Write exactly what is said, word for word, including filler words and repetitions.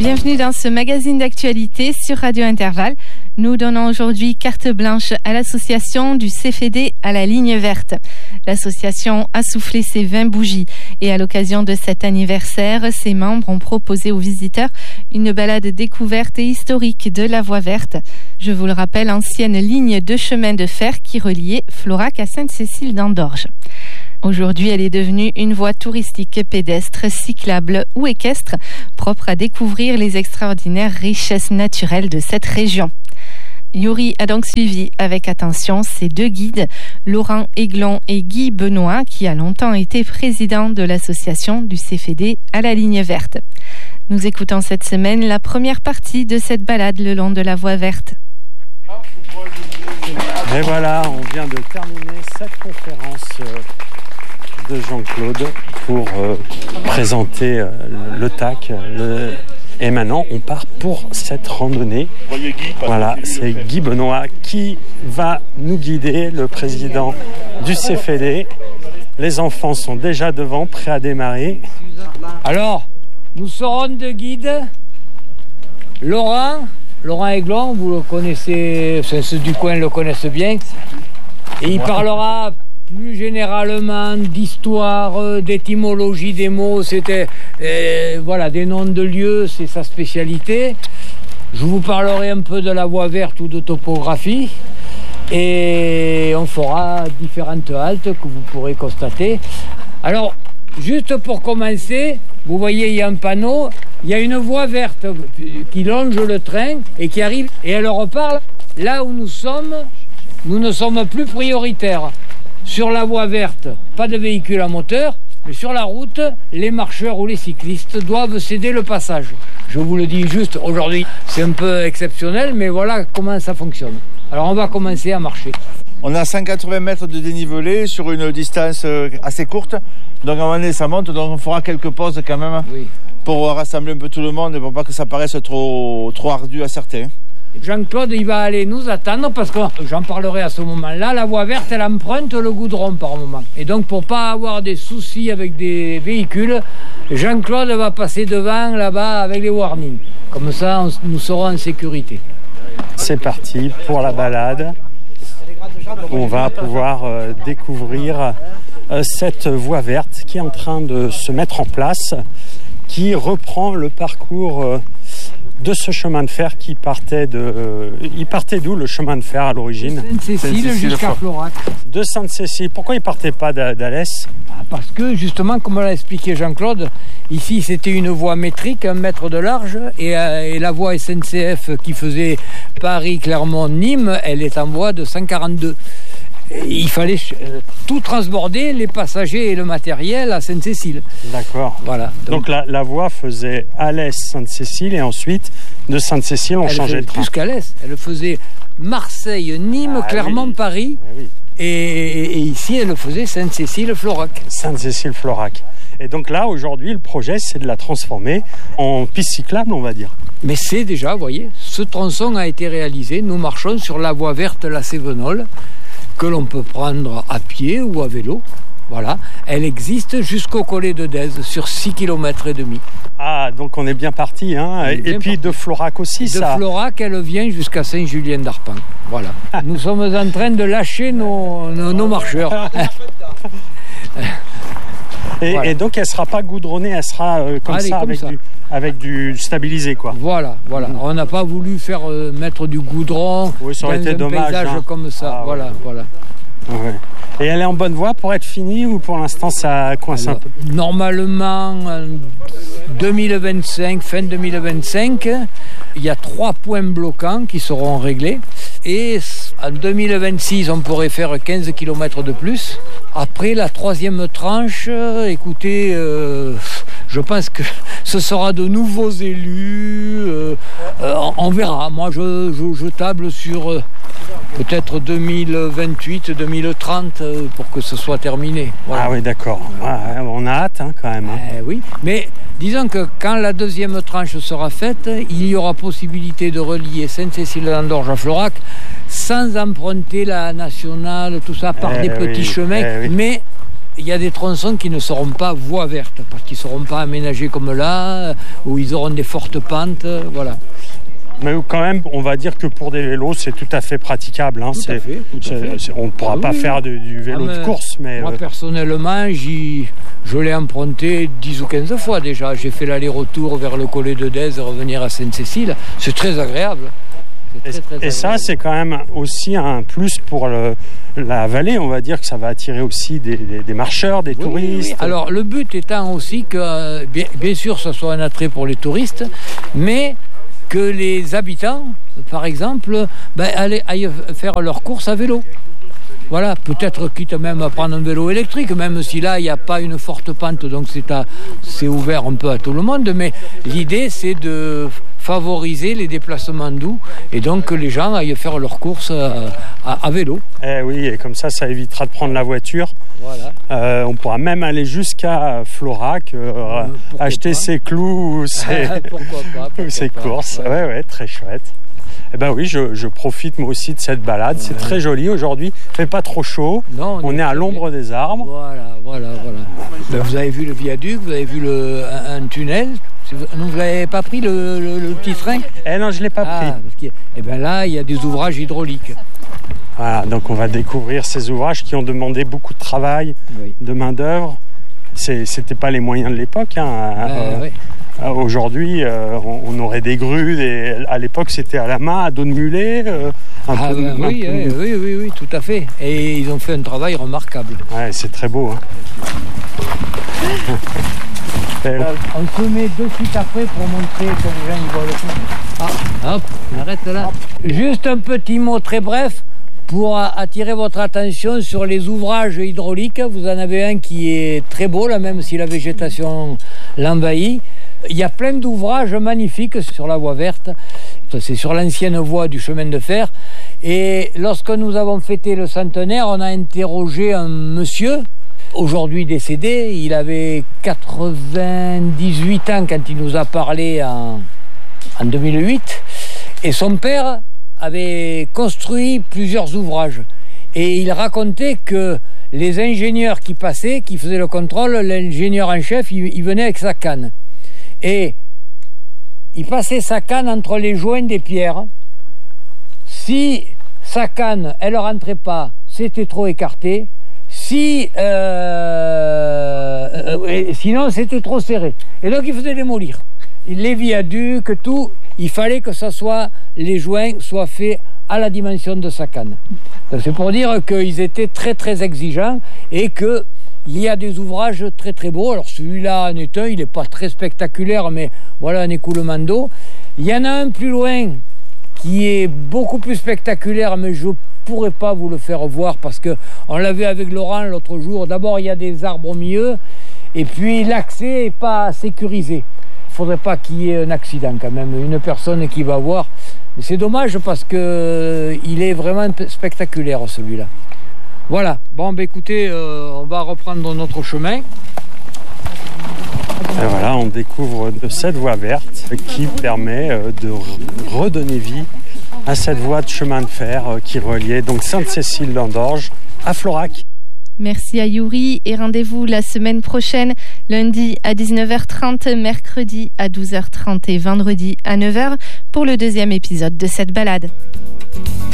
Bienvenue dans ce magazine d'actualité sur Radio Intervalle. Nous donnons aujourd'hui carte blanche à l'association du C F D à la ligne verte. L'association a soufflé ses vingt bougies et à l'occasion de cet anniversaire, ses membres ont proposé aux visiteurs une balade découverte et historique de la Voie verte. Je vous le rappelle, ancienne ligne de chemin de fer qui reliait Florac à Sainte-Cécile d'Andorge. Aujourd'hui, elle est devenue une voie touristique pédestre, cyclable ou équestre, propre à découvrir les extraordinaires richesses naturelles de cette région. Yuri a donc suivi avec attention ses deux guides, Laurent Aiglon et Guy Benoît, qui a longtemps été président de l'association du C F D à la ligne verte. Nous écoutons cette semaine la première partie de cette balade le long de la Voie verte. Et voilà, on vient de terminer cette conférence de Jean-Claude pour euh, présenter euh, le T A C. Le... Et maintenant, on part pour cette randonnée. Voilà, c'est Guy Benoît qui va nous guider, le président du C F D. Les enfants sont déjà devant, prêts à démarrer. Alors, nous serons deux guides. Laurent, Laurent Aiglon, vous le connaissez, ceux du coin le connaissent bien. Et il parlera plus généralement d'histoire, d'étymologie des mots, c'était euh, voilà, des noms de lieux, c'est sa spécialité. Je vous parlerai un peu de la Voie verte ou de topographie et on fera différentes haltes que vous pourrez constater. Alors, juste pour commencer, vous voyez, il y a un panneau, il y a une voie verte qui longe le train et qui arrive et elle reparle. Là où nous sommes, nous ne sommes plus prioritaires. Sur la voie verte, pas de véhicules à moteur, mais sur la route, les marcheurs ou les cyclistes doivent céder le passage. Je vous le dis juste, aujourd'hui, c'est un peu exceptionnel, mais voilà comment ça fonctionne. Alors on va commencer à marcher. On a cent quatre-vingts mètres de dénivelé sur une distance assez courte, donc à un moment donné ça monte, donc on fera quelques pauses quand même, oui, pour rassembler un peu tout le monde et pour pas que ça paraisse trop, trop ardu à certains. Jean-Claude, il va aller nous attendre parce que j'en parlerai à ce moment-là. La voie verte, elle emprunte le goudron par moment. Et donc, pour pas avoir des soucis avec des véhicules, Jean-Claude va passer devant là-bas avec les warnings. Comme ça, on, nous serons en sécurité. C'est parti pour la balade. On va pouvoir euh, découvrir euh, cette voie verte qui est en train de se mettre en place, qui reprend le parcours euh, de ce chemin de fer qui partait de... Euh, il partait d'où le chemin de fer à l'origine ? Sainte-Cécile jusqu'à Florac. De Sainte-Cécile. Pourquoi il partait pas d'Alès ? Parce que justement, comme l'a expliqué Jean-Claude, ici c'était une voie métrique, un mètre de large, et, euh, et la voie S N C F qui faisait Paris-Clermont-Nîmes, elle est en voie de cent quarante-deux. Il fallait euh, tout transborder, les passagers et le matériel à Sainte-Cécile. D'accord. Voilà. Donc, donc la, la voie faisait Alès-Sainte-Cécile et ensuite de Sainte-Cécile on changeait de train. Plus qu'Alès, elle faisait Marseille, Nîmes, ah, Clermont, oui. Paris. Ah, oui. et, et, et ici elle faisait Sainte-Cécile-Florac. Sainte-Cécile-Florac. Et donc là aujourd'hui le projet c'est de la transformer en piste cyclable on va dire. Mais c'est déjà, vous voyez, ce tronçon a été réalisé. Nous marchons sur la voie verte La Cévenole, que l'on peut prendre à pied ou à vélo. Voilà, elle existe jusqu'au collet de Dèze sur six kilomètres et demi. Ah, donc on est bien parti, hein. Et puis parti. De Florac aussi, de ça. De Florac, elle vient jusqu'à Saint-Julien-d'Arpan. Voilà. Nous sommes en train de lâcher nos, nos, nos marcheurs. et, voilà. Et donc elle ne sera pas goudronnée, elle sera euh, comme Allez, ça, comme avec, ça. Du, avec du stabilisé, quoi. Voilà, voilà. Mmh. On n'a pas voulu faire euh, mettre du goudron oui, ça aurait dans été un dommage, paysage hein. Comme ça. Ah, voilà, ouais. voilà. Ouais. Et elle est en bonne voie pour être finie ou pour l'instant ça coince Alors, un peu ? Normalement, en deux mille vingt-cinq, fin deux mille vingt-cinq, il y a trois points bloquants qui seront réglés. Et en deux mille vingt-six, on pourrait faire quinze kilomètres de plus. Après la troisième tranche, écoutez, euh, je pense que ce sera de nouveaux élus. Euh, euh, on verra. Moi, je, je, je table sur euh, peut-être deux mille vingt-huit, deux mille trente euh, pour que ce soit terminé. Voilà. Ah oui, d'accord. Ouais, on a hâte hein, quand même. Hein. Euh, oui, mais disons que quand la deuxième tranche sera faite, il y aura possibilité de relier Sainte-Cécile-d'Andorge à Florac sans emprunter la nationale, tout ça, par eh des oui, petits chemins. Eh oui. Mais il y a des tronçons qui ne seront pas voies vertes, parce qu'ils ne seront pas aménagés comme là, où ils auront des fortes pentes, voilà. Mais quand même, on va dire que pour des vélos, c'est tout à fait praticable. Hein. Tout c'est, à fait, tout c'est, à fait. C'est, on ne pourra ah, pas oui, faire de, du vélo ah, de course. Mais moi, euh... personnellement, j'y, je l'ai emprunté dix ou quinze fois déjà. J'ai fait l'aller-retour vers le Collet de Dèze et revenir à Sainte-Cécile. C'est très agréable. C'est très, très et, agréable. Et ça, c'est quand même aussi un plus pour le, la vallée. On va dire que ça va attirer aussi des, des, des marcheurs, des oui, touristes. Oui. Alors, le but étant aussi que, bien, bien sûr, ça soit un attrait pour les touristes, mais que les habitants, par exemple, ben, aillent, aillent faire leurs courses à vélo. Voilà, peut-être quitte même à prendre un vélo électrique, même si là, il n'y a pas une forte pente, donc c'est, à, c'est ouvert un peu à tout le monde. Mais l'idée, c'est de favoriser les déplacements doux et donc que les gens aillent faire leurs courses à, à, à vélo. Eh oui, et comme ça, ça évitera de prendre la voiture. Voilà. Euh, on pourra même aller jusqu'à Florac, euh, acheter pas. ses clous ou ses, pourquoi pas, pourquoi ses pas, courses. Ouais. ouais, ouais, très chouette. Eh ben oui, je, je profite moi aussi de cette balade. Ouais. C'est très joli aujourd'hui. Il fait pas trop chaud. Non, on, on est, est à l'ombre bien. des arbres. Voilà, voilà, voilà. Ben, vous avez vu le viaduc, vous avez vu le, un, un tunnel. Vous n'avez pas pris le, le, le petit train ? Eh non, je ne l'ai pas ah, pris. Parce que, eh ben là, il y a des ouvrages hydrauliques. Voilà, donc on va découvrir ces ouvrages qui ont demandé beaucoup de travail, oui. de main-d'œuvre. C'est, c'était pas les moyens de l'époque. Hein. Ben, euh, oui. euh, aujourd'hui, euh, on, on aurait des grues. Des, à l'époque, c'était à la main, à dos de mulet. Euh, un ah, peu, ben, un oui, peu... oui, oui, oui, oui, tout à fait. Et ils ont fait un travail remarquable. Ouais, c'est très beau. Hein. On se met de suite après pour montrer que les gens ils voient le film. Ah, hop, on arrête là. Juste un petit mot très bref pour attirer votre attention sur les ouvrages hydrauliques. Vous en avez un qui est très beau, là, même si la végétation l'envahit. Il y a plein d'ouvrages magnifiques sur la voie verte. C'est sur l'ancienne voie du chemin de fer. Et lorsque nous avons fêté le centenaire, on a interrogé un monsieur, aujourd'hui décédé. Il avait quatre-vingt-dix-huit ans quand il nous a parlé en, en deux mille huit. Et son père avait construit plusieurs ouvrages. Et il racontait que les ingénieurs qui passaient, qui faisaient le contrôle, l'ingénieur en chef, il, il venait avec sa canne. Et il passait sa canne entre les joints des pierres. Si sa canne, elle ne rentrait pas, c'était trop écarté. Si, euh, euh, sinon, c'était trop serré. Et donc, il faisait démolir. Les viaducs, tout, il fallait que ça soit, les joints soient faits à la dimension de sa canne. Donc, c'est pour dire qu'ils étaient très, très exigeants et que il y a des ouvrages très très beaux. Alors celui-là en est un, il n'est pas très spectaculaire, mais voilà un écoulement d'eau. Il y en a un plus loin qui est beaucoup plus spectaculaire, mais je ne pourrais pas vous le faire voir parce qu'on l'a vu avec Laurent l'autre jour. D'abord, il y a des arbres au milieu, et puis l'accès n'est pas sécurisé. Il ne faudrait pas qu'il y ait un accident quand même, une personne qui va voir. Mais c'est dommage parce qu'il est vraiment spectaculaire celui-là. Voilà, bon bah écoutez, euh, on va reprendre notre chemin. Et voilà, on découvre cette voie verte qui permet de redonner vie à cette voie de chemin de fer qui reliait donc Sainte-Cécile-d'Andorge à Florac. Merci à Yuri et rendez-vous la semaine prochaine, lundi à dix-neuf heures trente, mercredi à douze heures trente et vendredi à neuf heures pour le deuxième épisode de cette balade.